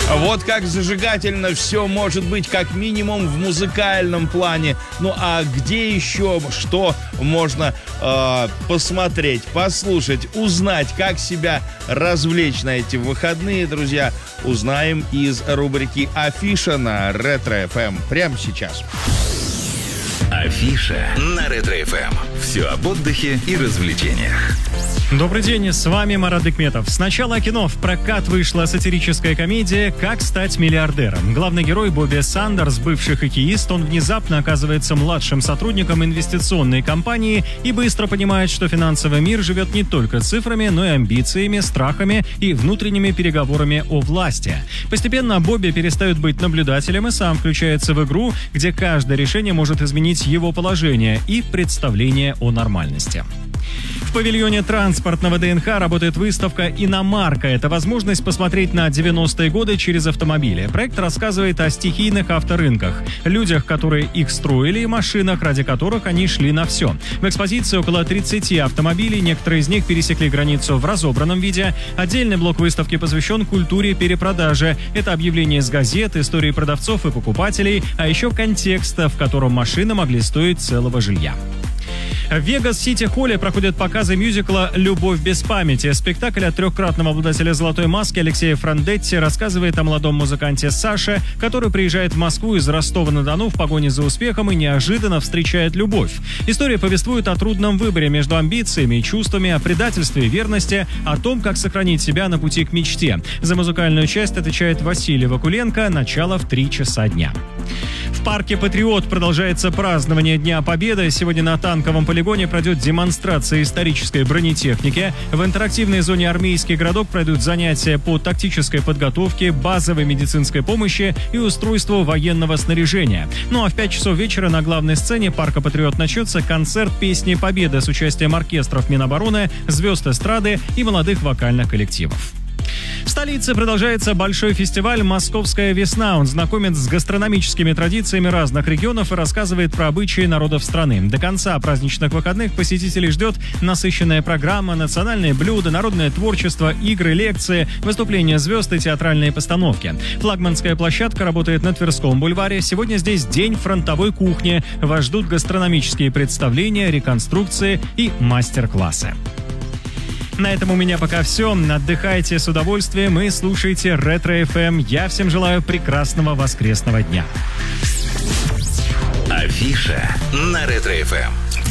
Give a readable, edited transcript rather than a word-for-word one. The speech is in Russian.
Вот как зажигательно все может быть, как минимум в музыкальном плане. Ну а где еще что можно посмотреть, послушать, узнать, как себя развлечь на эти выходные, друзья, узнаем из рубрики «Афиша» на Ретро-ФМ прямо сейчас. Афиша на Ретро-ФМ. Все об отдыхе и развлечениях. Добрый день, с вами Марат Бекметов. Сначала о кино. В прокат вышла сатирическая комедия «Как стать миллиардером». Главный герой Бобби Сандерс, бывший хоккеист, он внезапно оказывается младшим сотрудником инвестиционной компании и быстро понимает, что финансовый мир живет не только цифрами, но и амбициями, страхами и внутренними переговорами о власти. Постепенно Бобби перестает быть наблюдателем и сам включается в игру, где каждое решение может изменить его положение и представление о нормальности. В павильоне транспортного ДНХ работает выставка «Иномарка». Это возможность посмотреть на 90-е годы через автомобили. Проект рассказывает о стихийных авторынках, людях, которые их строили, и машинах, ради которых они шли на все. В экспозиции около 30 автомобилей, некоторые из них пересекли границу в разобранном виде. Отдельный блок выставки посвящен культуре перепродажи. Это объявления из газет, истории продавцов и покупателей, а еще контекст, в котором машины могли стоить целого жилья. В Вегас-Сити-Холле проходят показы мюзикла «Любовь без памяти». Спектакль от трехкратного обладателя «Золотой маски» Алексея Франдетти рассказывает о молодом музыканте Саше, который приезжает в Москву из Ростова-на-Дону в погоне за успехом и неожиданно встречает любовь. История повествует о трудном выборе между амбициями и чувствами, о предательстве и верности, о том, как сохранить себя на пути к мечте. За музыкальную часть отвечает Василий Вакуленко. Начало в 3 часа дня. В парке «Патриот» продолжается празднование Дня Победы. Сегодня на танковом полигоне пройдет демонстрация исторической бронетехники. В интерактивной зоне «Армейский городок» пройдут занятия по тактической подготовке, базовой медицинской помощи и устройству военного снаряжения. Ну а в 5 часов вечера на главной сцене парка «Патриот» начнется концерт «Песни Победы» с участием оркестров Минобороны, звезд эстрады и молодых вокальных коллективов. В столице продолжается большой фестиваль «Московская весна». Он знакомит с гастрономическими традициями разных регионов и рассказывает про обычаи народов страны. До конца праздничных выходных посетителей ждет насыщенная программа, национальные блюда, народное творчество, игры, лекции, выступления звезд и театральные постановки. Флагманская площадка работает на Тверском бульваре. Сегодня здесь день фронтовой кухни. Вас ждут гастрономические представления, реконструкции и мастер-классы. На этом у меня пока все. Отдыхайте с удовольствием и слушайте Ретро-ФМ. Я всем желаю прекрасного воскресного дня. Афиша на Ретро-ФМ.